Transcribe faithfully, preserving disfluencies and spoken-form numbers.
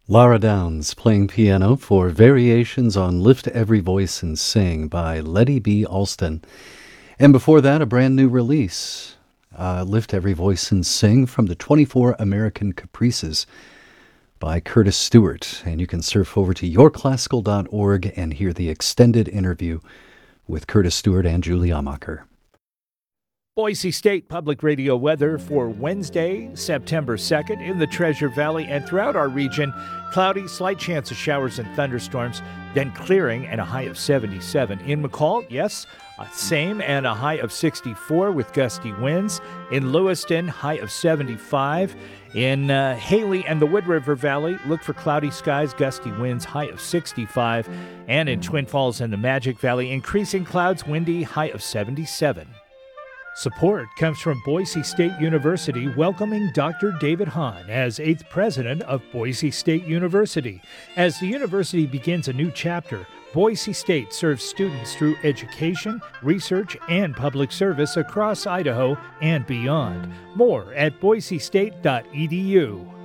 Lara Downs playing piano for Variations on Lift Every Voice and Sing by Letty B. Alston. And before that, a brand new release, uh, Lift Every Voice and Sing from the twenty-four American Caprices by Curtis Stewart. And you can surf over to your classical dot org and hear the extended interview with Curtis Stewart and Julie Amacher. Boise State Public Radio weather for Wednesday, September second in the Treasure Valley and throughout our region. Cloudy, slight chance of showers and thunderstorms, then clearing and a high of seventy-seven. In McCall, yes, uh, same and a high of sixty-four with gusty winds. In Lewiston, high of seventy-five. In uh, Haley and the Wood River Valley, look for cloudy skies, gusty winds, high of sixty-five. And in Twin Falls and the Magic Valley, increasing clouds, windy, high of seventy-seven. Support comes from Boise State University, welcoming Doctor David Hahn as eighth president of Boise State University. As the university begins a new chapter, Boise State serves students through education, research, and public service across Idaho and beyond. More at boise state dot e d u.